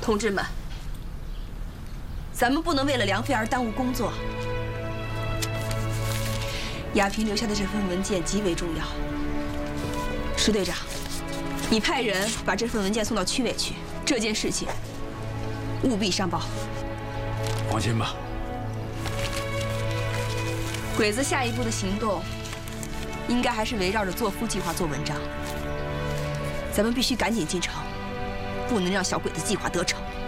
同志们，咱们不能为了梁妃而耽误工作。雅萍留下的这份文件极为重要。石队长，你派人把这份文件送到区委去，这件事情务必上报。 放心吧。 鬼子下一步的行动，应该还是围绕着作夫计划做文章。咱们必须赶紧进城，不能让小鬼子计划得逞。